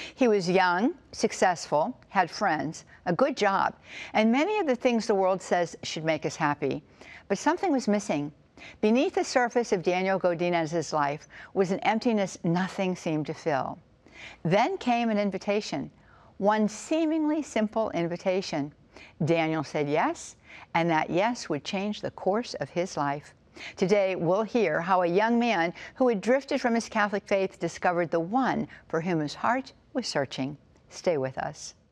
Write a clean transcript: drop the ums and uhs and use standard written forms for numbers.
He was young, successful, had friends, a good job, and many of the things the world says should make us happy. But something was missing. Beneath the surface of Daniel Godinez's life was an emptiness nothing seemed to fill. Then came an invitation, one seemingly simple invitation. Daniel said yes, and that yes would change the course of his life. Today, we'll hear how a young man who had drifted from his Catholic faith discovered the one for whom his heart was searching. Stay with us.